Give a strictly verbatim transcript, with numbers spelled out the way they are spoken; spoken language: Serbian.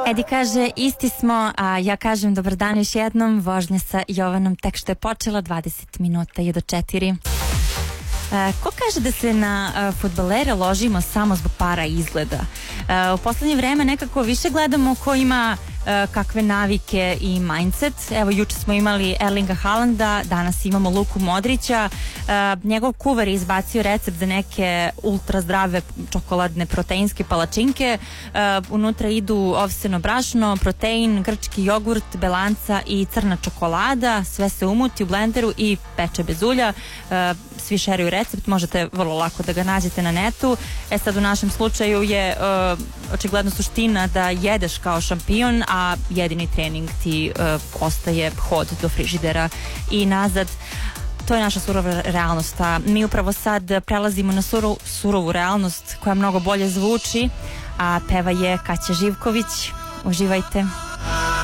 Edi kaže, isti smo, a ja kažem dobar dan još jednom, vožnja sa Jovanom tek što je počela, dvadeset minuta je do četiri. E, ko kaže da se na e, fudbalere ložimo samo zbog para i izgleda? E, u poslednje vreme nekako više gledamo ko ima e, kakve navike i mindset. Evo, juče smo imali Erlinga Haalanda, danas imamo Luku Modrića. E, njegov kuvar je izbacio recept za neke ultra zdrave čokoladne proteinske palačinke. E, unutra idu ovseno brašno, protein, grčki jogurt, belanca i crna čokolada. Sve se umuti u blenderu i peče bez ulja. E, svi šeruju recept, možete vrlo lako da ga nađete na netu. E sad, u našem slučaju je uh, očigledno suština da jedeš kao šampion, a jedini trening ti uh, ostaje hod do frižidera i nazad. To je naša surova realnost, a mi upravo sad prelazimo na suro, surovu realnost koja mnogo bolje zvuči, a peva je Kaća Živković. Uživajte.